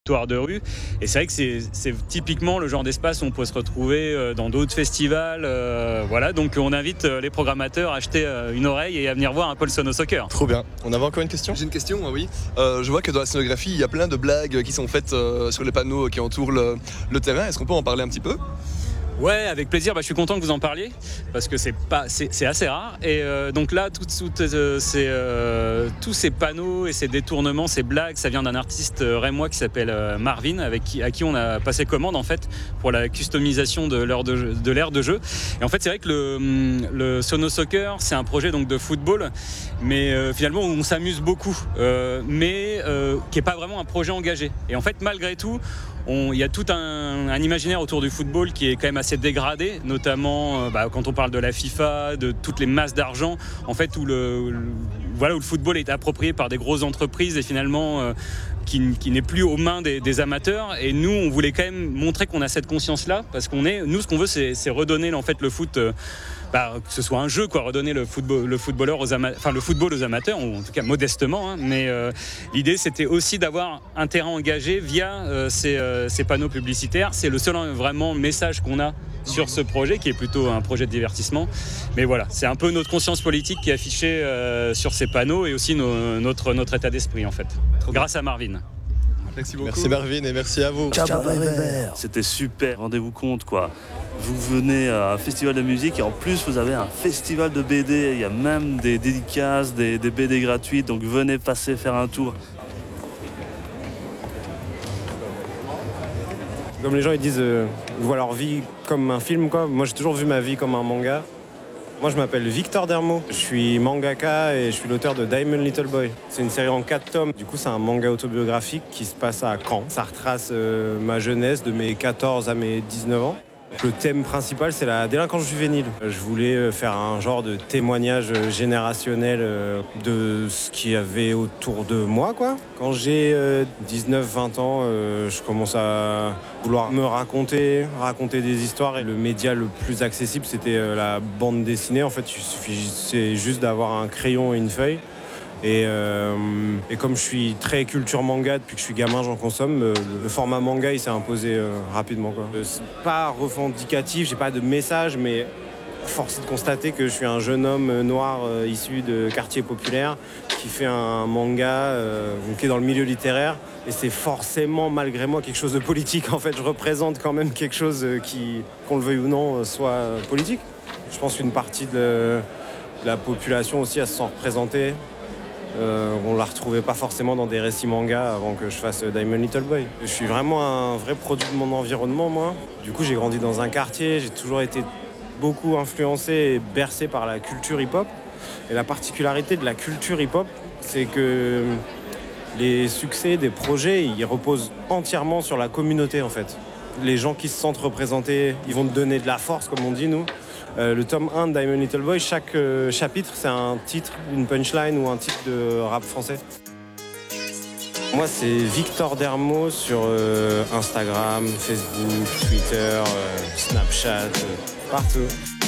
Histoire de rue. Et c'est vrai que c'est typiquement le genre d'espace où on peut se retrouver dans d'autres festivals. Voilà, donc on invite les programmateurs à acheter une oreille et à venir voir un peu le Sono Soccer. Trop bien. On avait encore une question ? J'ai une question, oui. Je vois que dans la scénographie, il y a plein de blagues qui sont faites sur les panneaux qui entourent le terrain. Est-ce qu'on peut en parler un petit peu ? Ouais, avec plaisir. Je suis content que vous en parliez parce que c'est assez rare. Et donc là, tous ces panneaux et ces détournements, ces blagues, ça vient d'un artiste rémois qui s'appelle Marvin, à qui on a passé commande en fait pour la customisation de l'aire de jeu. Et en fait, c'est vrai que le Sono Soccer, c'est un projet donc de football, mais finalement on s'amuse beaucoup, mais qui est pas vraiment un projet engagé. Et en fait, malgré tout, il y a tout un imaginaire autour du football qui est quand même assez dégradé, notamment quand on parle de la FIFA, de toutes les masses d'argent, en fait, où le football est approprié par des grosses entreprises et finalement qui n'est plus aux mains des amateurs. Et nous, on voulait quand même montrer qu'on a cette conscience-là, parce ce qu'on veut, c'est redonner en fait le foot. Que ce soit un jeu, redonner le football aux amateurs, ou en tout cas modestement. Hein, mais l'idée, c'était aussi d'avoir un terrain engagé via ces panneaux publicitaires. C'est le seul vraiment message qu'on a sur ce projet, qui est plutôt un projet de divertissement. Mais voilà, c'est un peu notre conscience politique qui est affichée sur ces panneaux, et aussi notre état d'esprit, en fait, grâce à Marvin. Merci beaucoup. Merci Marvin et merci à vous. C'était super, rendez-vous compte quoi. Vous venez à un festival de musique et en plus vous avez un festival de BD. Il y a même des dédicaces, des BD gratuites, donc venez passer faire un tour. Comme les gens ils disent, ils voient leur vie comme un film quoi. Moi j'ai toujours vu ma vie comme un manga. Moi je m'appelle Victor Dermo, je suis mangaka et je suis l'auteur de Diamond Little Boy. C'est une série en 4 tomes, du coup c'est un manga autobiographique qui se passe à Caen. Ça retrace ma jeunesse de mes 14 à mes 19 ans. Le thème principal, c'est la délinquance juvénile. Je voulais faire un genre de témoignage générationnel de ce qu'il y avait autour de moi, quoi. Quand j'ai 19-20 ans, je commence à vouloir me raconter des histoires. Et le média le plus accessible, c'était la bande dessinée. En fait, il suffisait juste d'avoir un crayon et une feuille. Et comme je suis très culture manga depuis que je suis gamin, j'en consomme. Le format manga, il s'est imposé rapidement, quoi. C'est pas revendicatif, j'ai pas de message, mais force est de constater que je suis un jeune homme noir issu de quartier populaire qui fait un manga qui est dans le milieu littéraire. Et c'est forcément, malgré moi, quelque chose de politique. En fait, je représente quand même quelque chose qui, qu'on le veuille ou non, soit politique. Je pense qu'une partie de la population aussi a se sent représentée. On la retrouvait pas forcément dans des récits manga avant que je fasse Diamond Little Boy. Je suis vraiment un vrai produit de mon environnement, moi. Du coup, j'ai grandi dans un quartier, j'ai toujours été beaucoup influencé et bercé par la culture hip-hop. Et la particularité de la culture hip-hop, c'est que les succès des projets, ils reposent entièrement sur la communauté, en fait. Les gens qui se sentent représentés, ils vont te donner de la force, comme on dit, nous. Le tome 1 de Diamond Little Boy, chaque chapitre, c'est un titre, une punchline ou un titre de rap français. Moi, c'est Victor Dermo sur Instagram, Facebook, Twitter, Snapchat, partout.